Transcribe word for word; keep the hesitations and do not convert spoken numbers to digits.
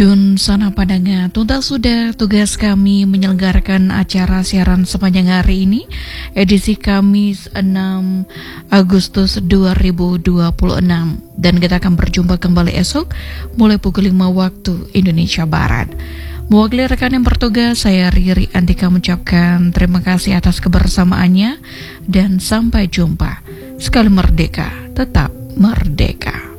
Dun sana padanga, tuntas sudah tugas kami menyelenggarakan acara siaran sepanjang hari ini, edisi Kamis enam Agustus dua ribu dua puluh enam. Dan kita akan berjumpa kembali esok mulai pukul lima waktu Indonesia Barat. Mewakili rekan yang bertugas, saya Riri Antika mengucapkan terima kasih atas kebersamaannya dan sampai jumpa. Sekali merdeka, tetap merdeka.